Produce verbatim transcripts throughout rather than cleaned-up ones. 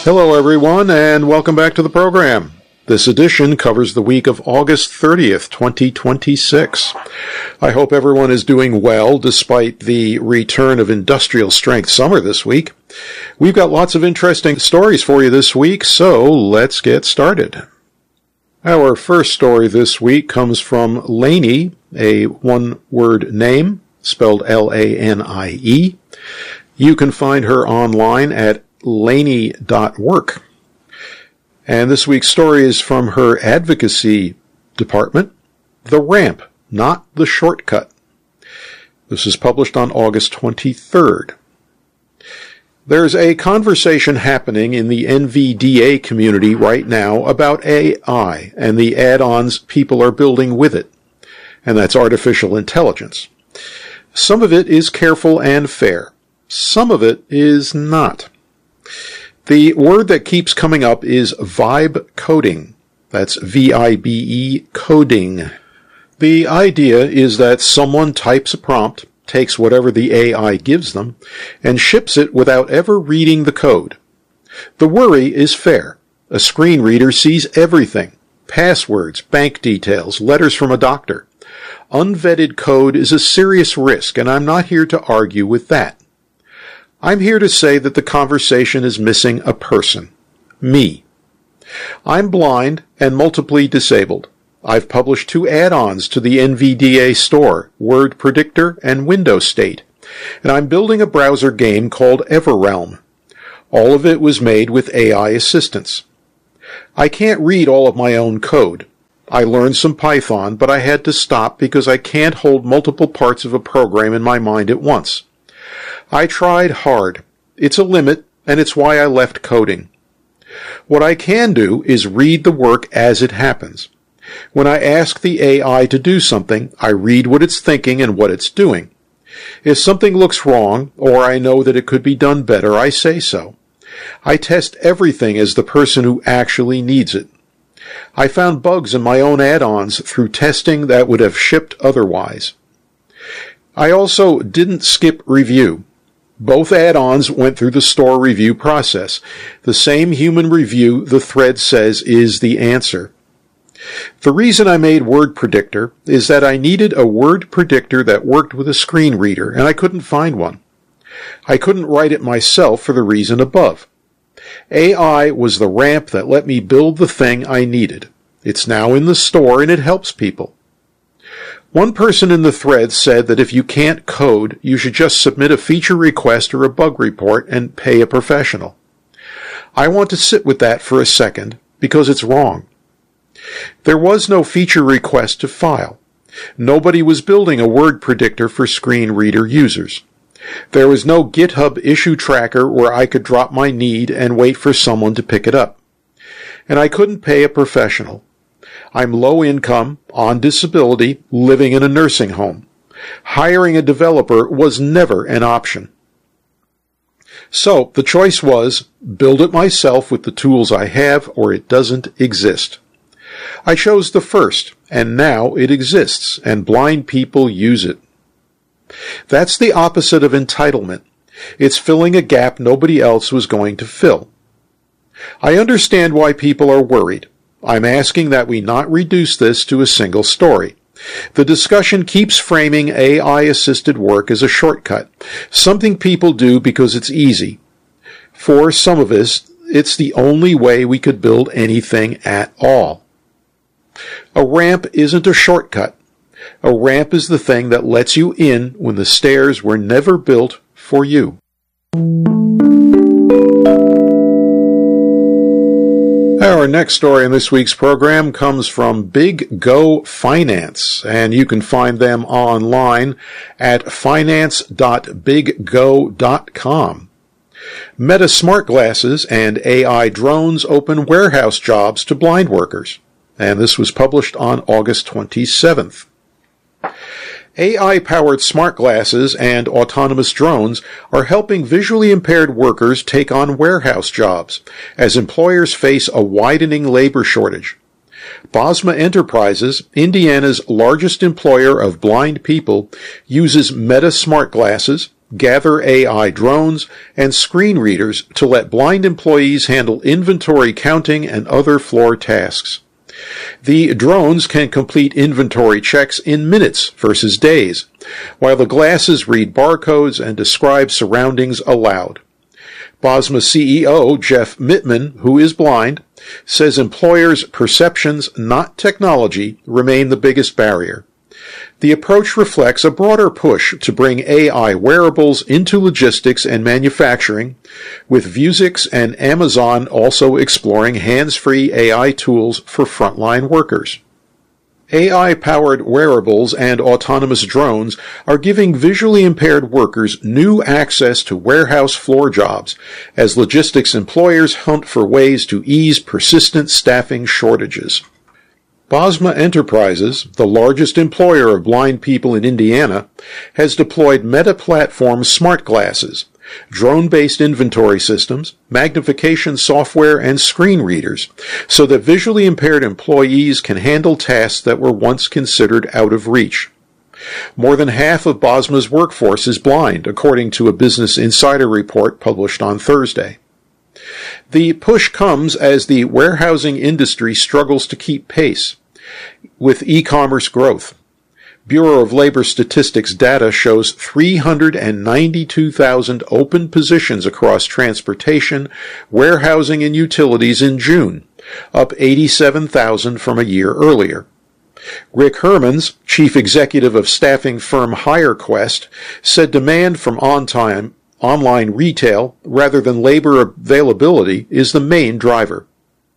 Hello, everyone, and welcome back to the program. This edition covers the week of August thirtieth, twenty twenty-six. I hope everyone is doing well despite the return of industrial strength summer this week. We've got lots of interesting stories for you this week, so let's get started. Our first story this week comes from Lanie, a one-word name, spelled L A N I E. You can find her online at lanie dot work. And this week's story is from her advocacy department, The Ramp, Not the Shortcut. This is published on August twenty-third. There's a conversation happening in the N V D A community right now about A I and the add-ons people are building with it, and that's artificial intelligence. Some of it is careful and fair. Some of it is not. The word that keeps coming up is vibe coding. That's V I B E coding. The idea is that someone types a prompt, takes whatever the A I gives them, and ships it without ever reading the code. The worry is fair. A screen reader sees everything. Passwords, bank details, letters from a doctor. Unvetted code is a serious risk, and I'm not here to argue with that. I'm here to say that the conversation is missing a person. Me. I'm blind and multiply disabled. I've published two add-ons to the N V D A store, Word Predictor and Windows State, and I'm building a browser game called Everrealm. All of it was made with A I assistance. I can't read all of my own code. I learned some Python, but I had to stop because I can't hold multiple parts of a program in my mind at once. I tried hard. It's a limit, and it's why I left coding. What I can do is read the work as it happens. When I ask the A I to do something, I read what it's thinking and what it's doing. If something looks wrong, or I know that it could be done better, I say so. I test everything as the person who actually needs it. I found bugs in my own add-ons through testing that would have shipped otherwise. I also didn't skip review. Both add-ons went through the store review process. The same human review the thread says is the answer. The reason I made Word Predictor is that I needed a word predictor that worked with a screen reader, and I couldn't find one. I couldn't write it myself for the reason above. A I was the ramp that let me build the thing I needed. It's now in the store, and it helps people. One person in the thread said that if you can't code, you should just submit a feature request or a bug report and pay a professional. I want to sit with that for a second, because it's wrong. There was no feature request to file. Nobody was building a word predictor for screen reader users. There was no GitHub issue tracker where I could drop my need and wait for someone to pick it up. And I couldn't pay a professional. I'm low income, on disability, living in a nursing home. Hiring a developer was never an option. So the choice was, build it myself with the tools I have, or it doesn't exist. I chose the first, and now it exists, and blind people use it. That's the opposite of entitlement. It's filling a gap nobody else was going to fill. I understand why people are worried. I'm asking that we not reduce this to a single story. The discussion keeps framing A I-assisted work as a shortcut, something people do because it's easy. For some of us, it's the only way we could build anything at all. A ramp isn't a shortcut. A ramp is the thing that lets you in when the stairs were never built for you. Our next story in this week's program comes from Big Go Finance, and you can find them online at finance dot big go dot com. Meta smart glasses and A I drones open warehouse jobs to blind workers, and this was published on August twenty-seventh. A I-powered smart glasses and autonomous drones are helping visually impaired workers take on warehouse jobs as employers face a widening labor shortage. Bosma Enterprises, Indiana's largest employer of blind people, uses Meta smart glasses, Gather A I drones, and screen readers to let blind employees handle inventory counting and other floor tasks. The drones can complete inventory checks in minutes versus days, while the glasses read barcodes and describe surroundings aloud. Bosma C E O Jeff Mittman, who is blind, says employers' perceptions, not technology, remain the biggest barrier. The approach reflects a broader push to bring A I wearables into logistics and manufacturing, with Vuzix and Amazon also exploring hands-free A I tools for frontline workers. A I-powered wearables and autonomous drones are giving visually impaired workers new access to warehouse floor jobs as logistics employers hunt for ways to ease persistent staffing shortages. Bosma Enterprises, the largest employer of blind people in Indiana, has deployed Meta-Platform smart glasses, drone-based inventory systems, magnification software, and screen readers, so that visually impaired employees can handle tasks that were once considered out of reach. More than half of Bosma's workforce is blind, according to a Business Insider report published on Thursday. The push comes as the warehousing industry struggles to keep pace with e-commerce growth. Bureau of Labor Statistics data shows three hundred ninety-two thousand open positions across transportation, warehousing, and utilities in June, up eighty-seven thousand from a year earlier. Rick Hermans, chief executive of staffing firm HireQuest, said demand from on-time online retail, rather than labor availability, is the main driver.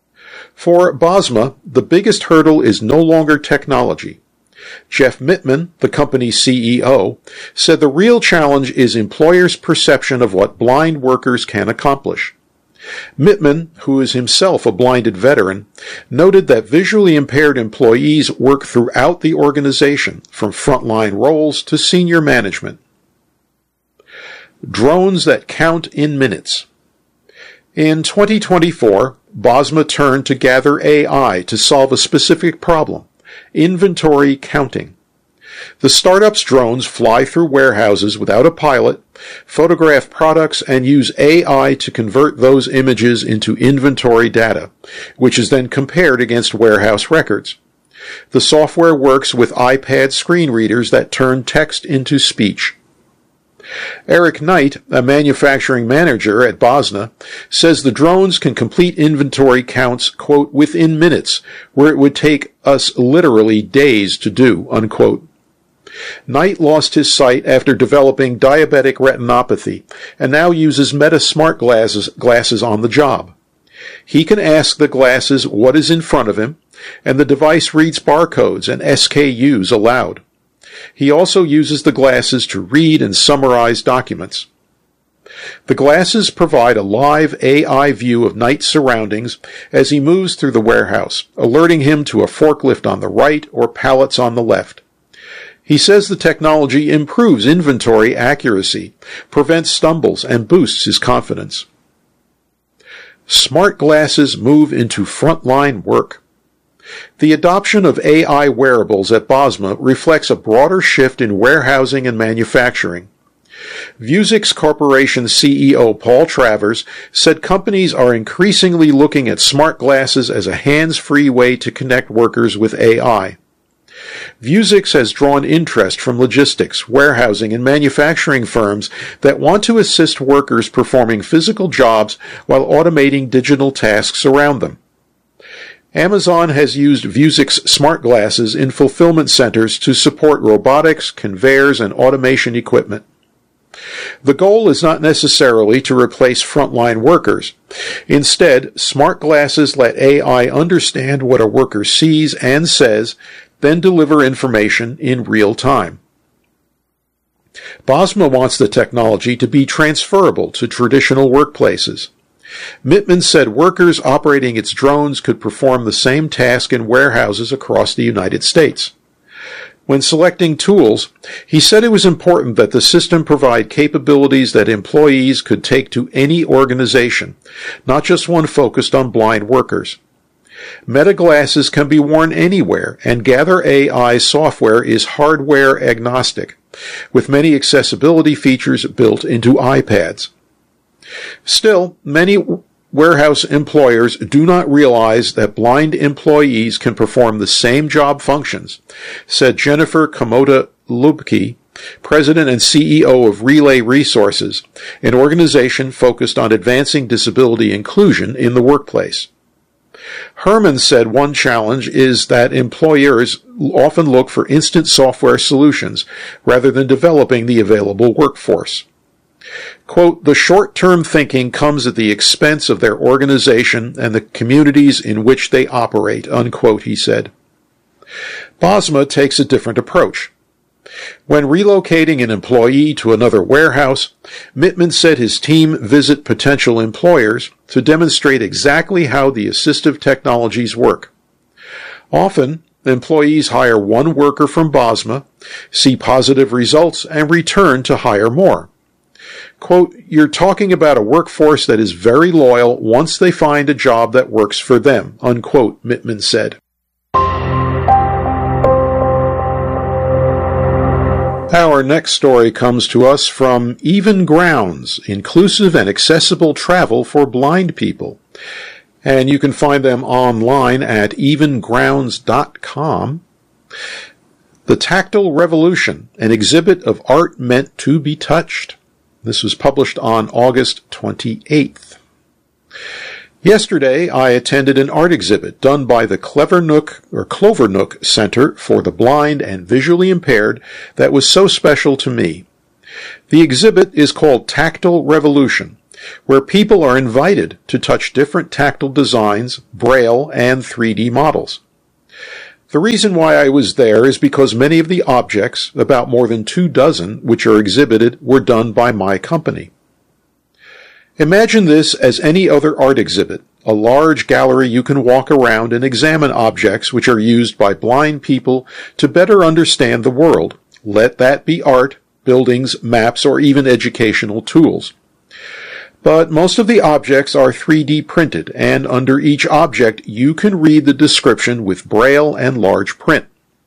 For Bosma, the biggest hurdle is no longer technology. Jeff Mittman, the company's C E O, said the real challenge is employers' perception of what blind workers can accomplish. Mittman, who is himself a blinded veteran, noted that visually impaired employees work throughout the organization, from frontline roles to senior management. Drones that count in minutes. In twenty twenty-four, Bosma turned to Gather A I to solve a specific problem: inventory counting. The startup's drones fly through warehouses without a pilot, photograph products, and use A I to convert those images into inventory data, which is then compared against warehouse records. The software works with iPad screen readers that turn text into speech. Eric Knight, a manufacturing manager at Bosma, says the drones can complete inventory counts, quote, within minutes, where it would take us literally days to do, unquote. Knight lost his sight after developing diabetic retinopathy and now uses Meta smart glasses, glasses on the job. He can ask the glasses what is in front of him, and the device reads barcodes and S K Us aloud. He also uses the glasses to read and summarize documents. The glasses provide a live A I view of Knight's surroundings as he moves through the warehouse, alerting him to a forklift on the right or pallets on the left. He says the technology improves inventory accuracy, prevents stumbles, and boosts his confidence. Smart glasses move into frontline work. The adoption of A I wearables at Bosma reflects a broader shift in warehousing and manufacturing. Vuzix Corporation C E O Paul Travers said companies are increasingly looking at smart glasses as a hands-free way to connect workers with A I. Vuzix has drawn interest from logistics, warehousing, and manufacturing firms that want to assist workers performing physical jobs while automating digital tasks around them. Amazon has used Vuzix smart glasses in fulfillment centers to support robotics, conveyors, and automation equipment. The goal is not necessarily to replace frontline workers. Instead, smart glasses let A I understand what a worker sees and says, then deliver information in real time. Bosma wants the technology to be transferable to traditional workplaces. Mittman said workers operating its drones could perform the same task in warehouses across the United States. When selecting tools, he said it was important that the system provide capabilities that employees could take to any organization, not just one focused on blind workers. Meta glasses can be worn anywhere, and Gather A I software is hardware agnostic, with many accessibility features built into iPads. Still, many warehouse employers do not realize that blind employees can perform the same job functions, said Jennifer Komoda-Lubke, President and C E O of Relay Resources, an organization focused on advancing disability inclusion in the workplace. Herman said one challenge is that employers often look for instant software solutions rather than developing the available workforce. Quote, the short-term thinking comes at the expense of their organization and the communities in which they operate, unquote, he said. Bosma takes a different approach. When relocating an employee to another warehouse, Mittman said his team visit potential employers to demonstrate exactly how the assistive technologies work. Often, employees hire one worker from Bosma, see positive results, and return to hire more. Quote, you're talking about a workforce that is very loyal once they find a job that works for them, unquote, Mittman said. Our next story comes to us from Even Grounds, inclusive and accessible travel for blind people. And you can find them online at even grounds dot com. The Tactile Revolution, an exhibit of art meant to be touched. This was published on August twenty-eighth. Yesterday, I attended an art exhibit done by the Clevernook or Clovernook Center for the Blind and Visually Impaired that was so special to me. The exhibit is called Tactile Revolution, where people are invited to touch different tactile designs, braille, and three D models. The reason why I was there is because many of the objects, about more than two dozen, which are exhibited, were done by my company. Imagine this as any other art exhibit, a large gallery you can walk around and examine objects which are used by blind people to better understand the world. Let that be art, buildings, maps, or even educational tools. But most of the objects are three D printed, and under each object you can read the description with braille and large print.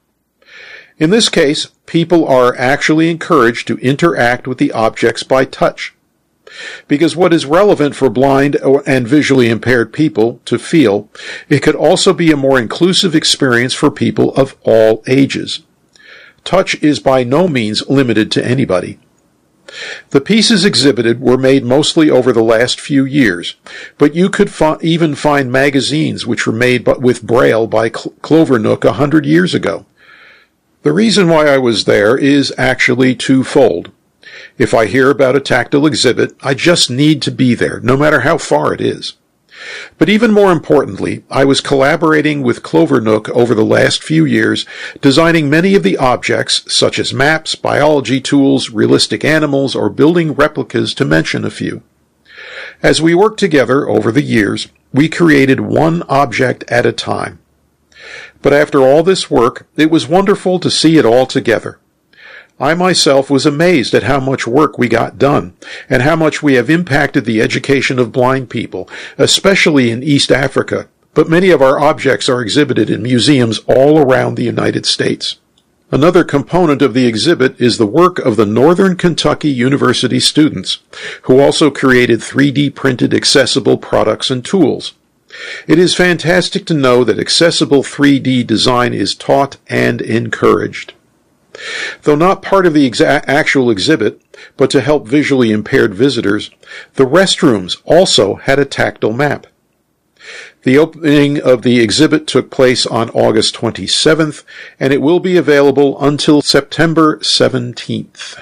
In this case, people are actually encouraged to interact with the objects by touch. Because what is relevant for blind and visually impaired people to feel, it could also be a more inclusive experience for people of all ages. Touch is by no means limited to anybody. The pieces exhibited were made mostly over the last few years, but you could fi- even find magazines which were made but with braille by Cl- Clovernook a hundred years ago. The reason why I was there is actually twofold. If I hear about a tactile exhibit, I just need to be there, no matter how far it is. But even more importantly, I was collaborating with Clovernook over the last few years, designing many of the objects, such as maps, biology tools, realistic animals, or building replicas, to mention a few. As we worked together over the years, we created one object at a time. But after all this work, it was wonderful to see it all together. I myself was amazed at how much work we got done, and how much we have impacted the education of blind people, especially in East Africa, but many of our objects are exhibited in museums all around the United States. Another component of the exhibit is the work of the Northern Kentucky University students, who also created three D printed accessible products and tools. It is fantastic to know that accessible three D design is taught and encouraged. Though not part of the exa- actual exhibit, but to help visually impaired visitors, the restrooms also had a tactile map. The opening of the exhibit took place on August twenty-seventh, and it will be available until September seventeenth.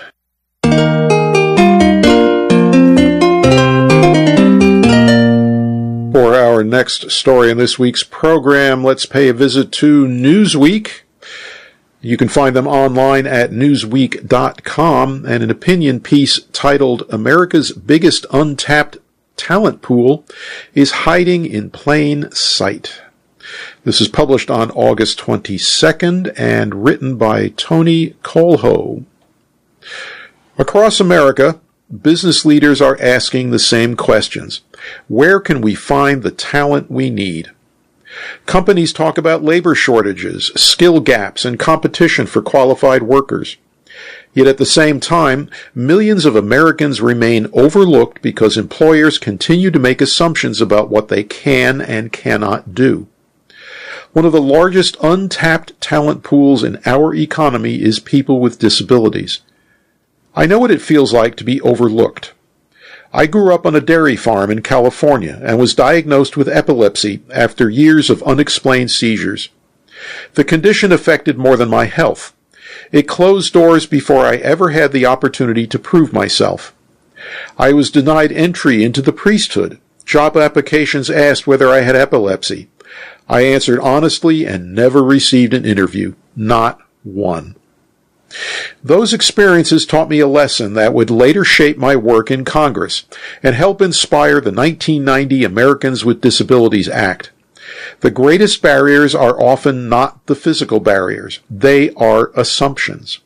For our next story in this week's program, let's pay a visit to Newsweek. You can find them online at newsweek dot com, and an opinion piece titled America's Biggest Untapped Talent Pool is Hiding in Plain Sight. This is published on August twenty-second and written by Tony Colho. Across America, business leaders are asking the same questions. Where can we find the talent we need? Companies talk about labor shortages, skill gaps, and competition for qualified workers. Yet at the same time, millions of Americans remain overlooked because employers continue to make assumptions about what they can and cannot do. One of the largest untapped talent pools in our economy is people with disabilities. I know what it feels like to be overlooked. I grew up on a dairy farm in California and was diagnosed with epilepsy after years of unexplained seizures. The condition affected more than my health. It closed doors before I ever had the opportunity to prove myself. I was denied entry into the priesthood. Job applications asked whether I had epilepsy. I answered honestly and never received an interview. Not one. Those experiences taught me a lesson that would later shape my work in Congress and help inspire the nineteen ninety Americans with Disabilities Act. The greatest barriers are often not the physical barriers. They are assumptions.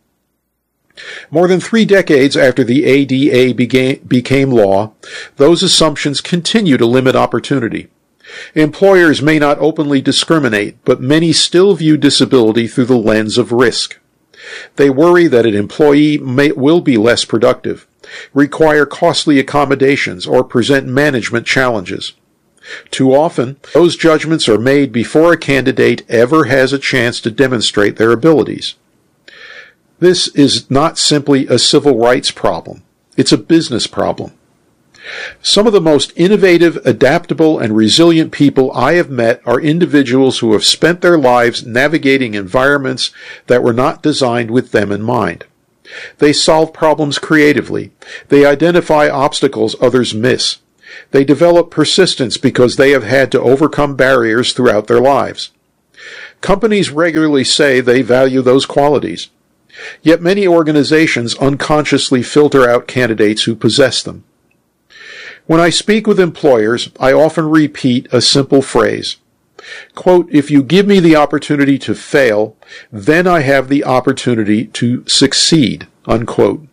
More than three decades after the A D A began, became law, those assumptions continue to limit opportunity. Employers may not openly discriminate, but many still view disability through the lens of risk. They worry that an employee may, will be less productive, require costly accommodations, or present management challenges. Too often, those judgments are made before a candidate ever has a chance to demonstrate their abilities. This is not simply a civil rights problem. It's a business problem. Some of the most innovative, adaptable, and resilient people I have met are individuals who have spent their lives navigating environments that were not designed with them in mind. They solve problems creatively. They identify obstacles others miss. They develop persistence because they have had to overcome barriers throughout their lives. Companies regularly say they value those qualities. Yet many organizations unconsciously filter out candidates who possess them. When I speak with employers, I often repeat a simple phrase. Quote, "If you give me the opportunity to fail, then I have the opportunity to succeed." Unquote.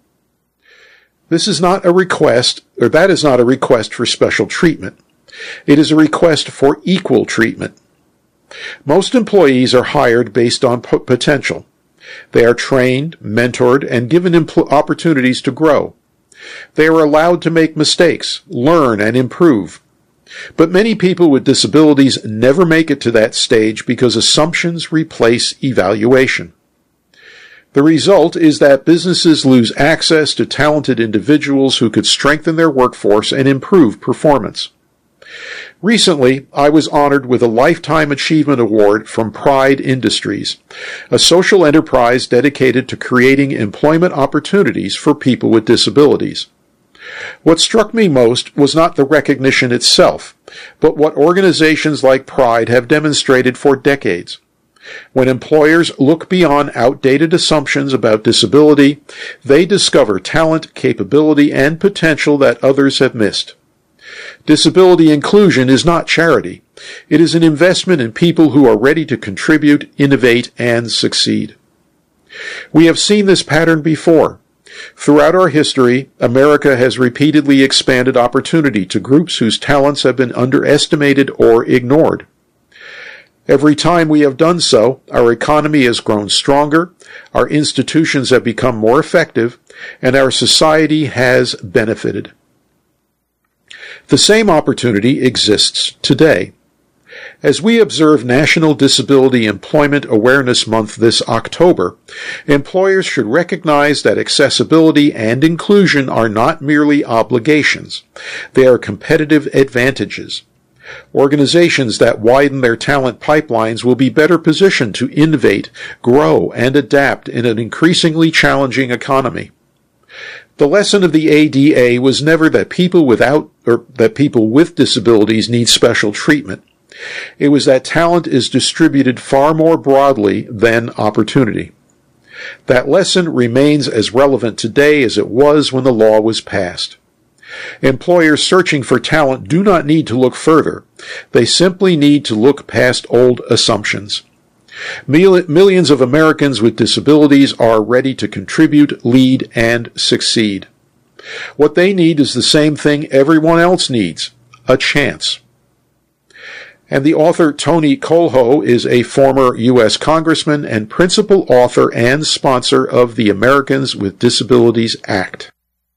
This is not a request, or that is not a request for special treatment. It is a request for equal treatment. Most employees are hired based on p- potential. They are trained, mentored, and given empl- opportunities to grow. They are allowed to make mistakes, learn, and improve. But many people with disabilities never make it to that stage because assumptions replace evaluation. The result is that businesses lose access to talented individuals who could strengthen their workforce and improve performance. Recently, I was honored with a Lifetime Achievement Award from Pride Industries, a social enterprise dedicated to creating employment opportunities for people with disabilities. What struck me most was not the recognition itself, but what organizations like Pride have demonstrated for decades. When employers look beyond outdated assumptions about disability, they discover talent, capability, and potential that others have missed. Disability inclusion is not charity. It is an investment in people who are ready to contribute, innovate, and succeed. We have seen this pattern before. Throughout our history, America has repeatedly expanded opportunity to groups whose talents have been underestimated or ignored. Every time we have done so, our economy has grown stronger, our institutions have become more effective, and our society has benefited. The same opportunity exists today. As we observe National Disability Employment Awareness Month this October, employers should recognize that accessibility and inclusion are not merely obligations. They are competitive advantages. Organizations that widen their talent pipelines will be better positioned to innovate, grow, and adapt in an increasingly challenging economy. The lesson of the A D A was never that people without or that people with disabilities need special treatment. It was that talent is distributed far more broadly than opportunity. That lesson remains as relevant today as it was when the law was passed. Employers searching for talent do not need to look further. They simply need to look past old assumptions. Millions of Americans with disabilities are ready to contribute, lead, and succeed. What they need is the same thing everyone else needs, a chance. And the author Tony Colho is a former U S congressman and principal author and sponsor of the Americans with Disabilities Act.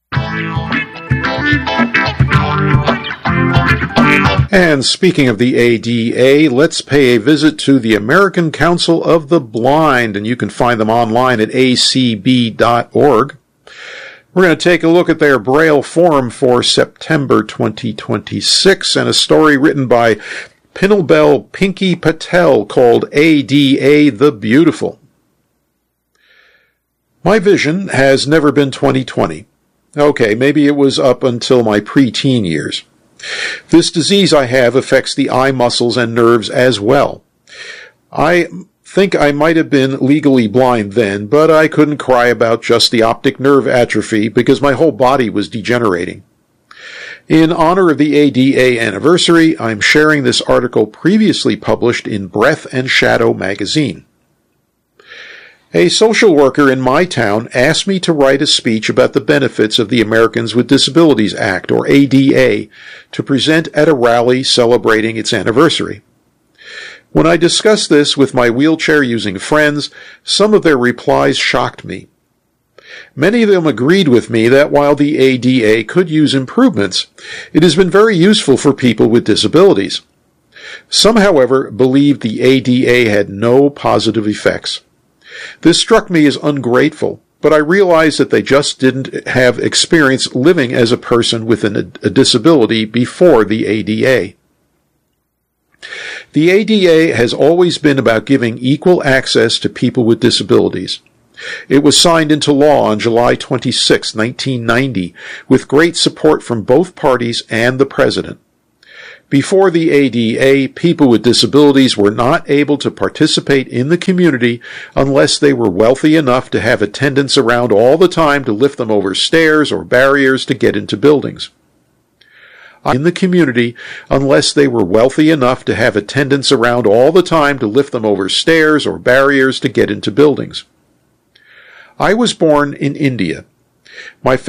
And speaking of the A D A, let's pay a visit to the American Council of the Blind, and you can find them online at a c b dot org. We're going to take a look at their Braille Forum for September twenty twenty-six, and a story written by Pinelbel Pinky Patel called A D A the Beautiful. My vision has never been twenty twenty. Okay, maybe it was up until my preteen years. This disease I have affects the eye muscles and nerves as well. I think I might have been legally blind then, but I couldn't cry about just the optic nerve atrophy because my whole body was degenerating. In honor of the A D A anniversary, I'm sharing this article previously published in Breath and Shadow magazine. A social worker in my town asked me to write a speech about the benefits of the Americans with Disabilities Act, or A D A, to present at a rally celebrating its anniversary. When I discussed this with my wheelchair-using friends, some of their replies shocked me. Many of them agreed with me that while the A D A could use improvements, it has been very useful for people with disabilities. Some, however, believed the A D A had no positive effects. This struck me as ungrateful, but I realized that they just didn't have experience living as a person with an, a disability before the A D A. The A D A has always been about giving equal access to people with disabilities. It was signed into law on July twenty-sixth, nineteen ninety, with great support from both parties and the President. Before the A D A, people with disabilities were not able to participate in the community unless they were wealthy enough to have attendants around all the time to lift them over stairs or barriers to get into buildings. In the community, unless they were wealthy enough to have attendants around all the time to lift them over stairs or barriers to get into buildings. I was born in India. My